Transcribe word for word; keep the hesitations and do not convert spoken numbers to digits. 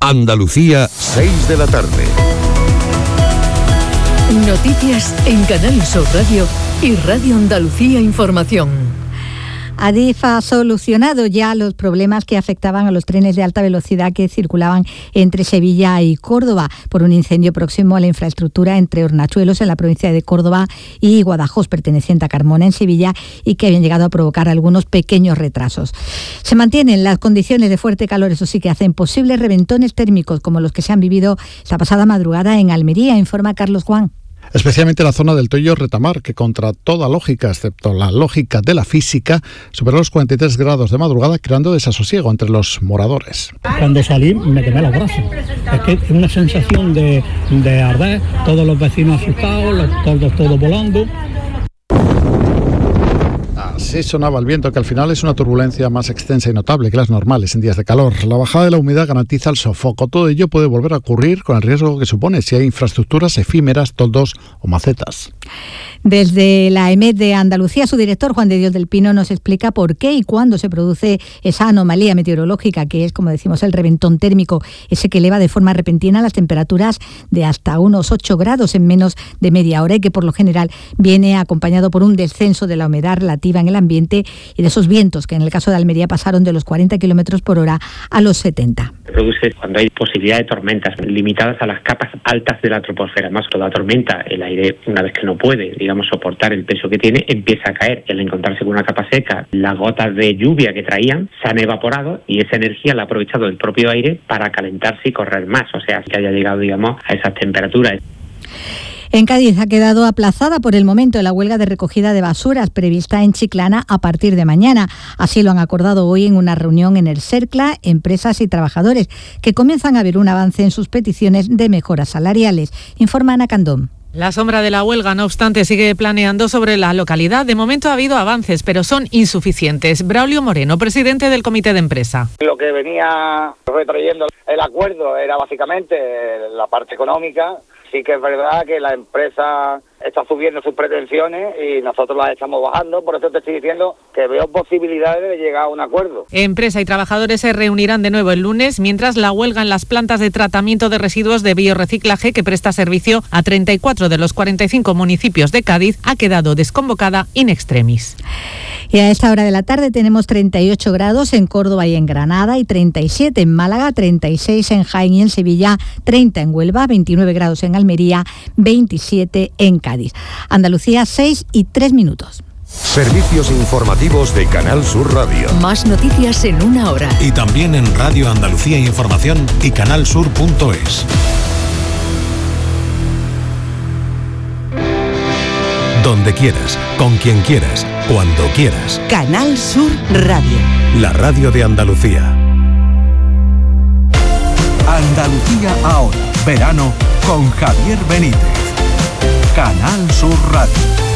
Andalucía, seis de la tarde. Noticias en Canal Sur Radio y Radio Andalucía Información. Adif ha solucionado ya los problemas que afectaban a los trenes de alta velocidad que circulaban entre Sevilla y Córdoba por un incendio próximo a la infraestructura entre Hornachuelos en la provincia de Córdoba y Guadajoz, perteneciente a Carmona en Sevilla, y que habían llegado a provocar algunos pequeños retrasos. Se mantienen las condiciones de fuerte calor, eso sí, que hacen posibles reventones térmicos como los que se han vivido esta pasada madrugada en Almería, informa Carlos Juan. Especialmente la zona del Toyo Retamar, que contra toda lógica, excepto la lógica de la física, superó los cuarenta y tres grados de madrugada, creando desasosiego entre los moradores. Cuando salí me quemé los brazos. Es que es una sensación de, de arder, todos los vecinos asustados, los tordos todos volando. Así sonaba el viento, que al final es una turbulencia más extensa y notable que las normales en días de calor. La bajada de la humedad garantiza el sofoco. Todo ello puede volver a ocurrir con el riesgo que supone si hay infraestructuras efímeras, toldos o macetas. Desde la EMET de Andalucía, su director, Juan de Dios del Pino, nos explica por qué y cuándo se produce esa anomalía meteorológica, que es, como decimos, el reventón térmico, ese que eleva de forma repentina las temperaturas de hasta unos ocho grados en menos de media hora y que por lo general viene acompañado por un descenso de la humedad relativa en el ambiente y de esos vientos que en el caso de Almería pasaron de los cuarenta kilómetros por hora a los setenta. Se produce cuando hay posibilidad de tormentas limitadas a las capas altas de la troposfera. Más toda tormenta, el aire, una vez que no puede, digamos, soportar el peso que tiene, empieza a caer. Y al encontrarse con una capa seca, las gotas de lluvia que traían se han evaporado y esa energía la ha aprovechado el propio aire para calentarse y correr más. O sea, que haya llegado, digamos, a esas temperaturas. En Cádiz ha quedado aplazada por el momento la huelga de recogida de basuras prevista en Chiclana a partir de mañana. Así lo han acordado hoy en una reunión en el CERCLA, empresas y trabajadores, que comienzan a ver un avance en sus peticiones de mejoras salariales. Informa Ana Candón. La sombra de la huelga, no obstante, sigue planeando sobre la localidad. De momento ha habido avances, pero son insuficientes. Braulio Moreno, presidente del comité de empresa. Lo que venía retrayendo el acuerdo era básicamente la parte económica. Sí que es verdad que la empresa está subiendo sus pretensiones y nosotros las estamos bajando, por eso te estoy diciendo que veo posibilidades de llegar a un acuerdo. Empresa y trabajadores se reunirán de nuevo el lunes, mientras la huelga en las plantas de tratamiento de residuos de biorreciclaje, que presta servicio a treinta y cuatro de los cuarenta y cinco municipios de Cádiz, ha quedado desconvocada in extremis. Y a esta hora de la tarde tenemos treinta y ocho grados en Córdoba y en Granada y treinta y siete en Málaga, treinta y seis en Jaén y en Sevilla, treinta en Huelva, veintinueve grados en Almería, veintisiete en Cádiz. Andalucía, seis y tres minutos. Servicios informativos de Canal Sur Radio. Más noticias en una hora. Y también en Radio Andalucía Información y canalsur punto es. Donde quieras, con quien quieras, cuando quieras. Canal Sur Radio. La radio de Andalucía. Andalucía ahora. Verano con Javier Benítez. Canal Sur Radio.